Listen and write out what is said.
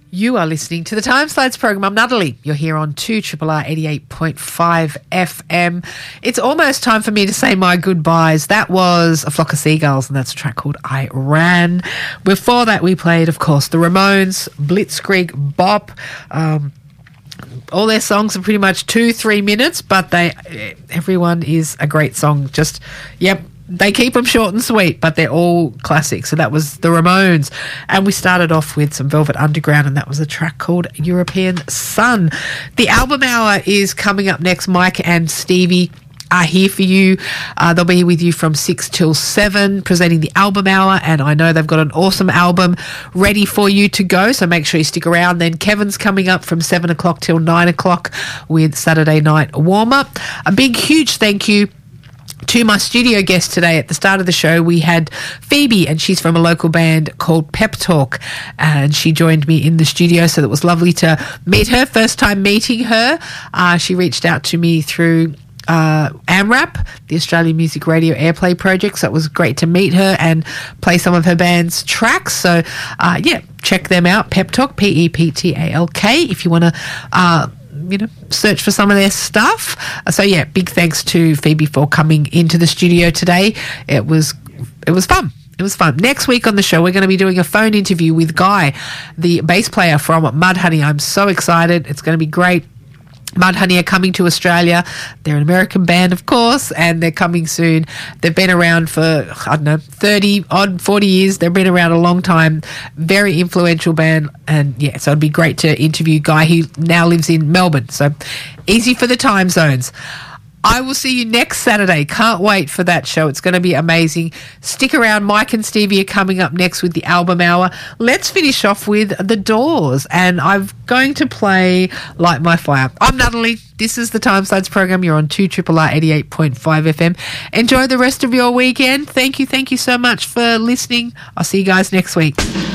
You are listening to the Time Slides program. I'm Natalie. You're here on 2RRR 88.5 FM. It's almost time for me to say my goodbyes. That was A Flock of Seagulls, and that's a track called I Ran. Before that, we played, of course, the Ramones, Blitzkrieg Bop. All their songs are pretty much 2-3 minutes, but everyone is a great song. They keep them short and sweet, but they're all classics. So that was the Ramones. And we started off with some Velvet Underground, and that was a track called European Sun. The album hour is coming up next. Mike and Stevie are here for you. They'll be with you from 6 till 7 presenting the album hour, and I know they've got an awesome album ready for you to go, so make sure you stick around. Then Kevin's coming up from 7 o'clock till 9 o'clock with Saturday Night Warm-Up. A big, huge thank you to my studio guest today. At the start of the show, we had Phoebe, and she's from a local band called Pep Talk, and she joined me in the studio, so it was lovely to meet her. First time meeting her. She reached out to me through AMRAP, the Australian Music Radio Airplay Project, so it was great to meet her and play some of her band's tracks. So check them out, Pep Talk, Peptalk, if you want to search for some of their stuff. Big thanks to Phoebe for coming into the studio today. It was fun. It was fun. Next week on the show, we're going to be doing a phone interview with Guy, the bass player from Mudhoney. I'm so excited. It's going to be great. Mudhoney are coming to Australia. They're an American band, of course, and they're coming soon. They've been around for, 40 years. They've been around a long time. Very influential band. And, so it'd be great to interview Guy. He now lives in Melbourne, so easy for the time zones. I will see you next Saturday. Can't wait for that show. It's going to be amazing. Stick around. Mike and Stevie are coming up next with the album hour. Let's finish off with The Doors, and I'm going to play Light My Fire. I'm Natalie. This is the Time Slides program. You're on 2RRR 88.5 FM. Enjoy the rest of your weekend. Thank you so much for listening. I'll see you guys next week.